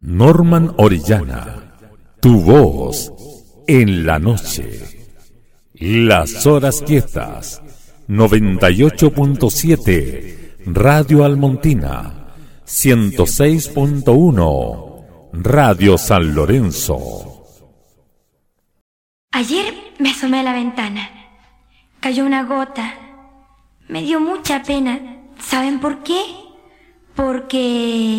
Norman Orellana, tu voz en la noche. Las horas quietas, 98.7, Radio Almontina, 106.1, Radio San Lorenzo. Ayer me asomé a la ventana. Cayó una gota. Me dio mucha pena. ¿Saben por qué? Porque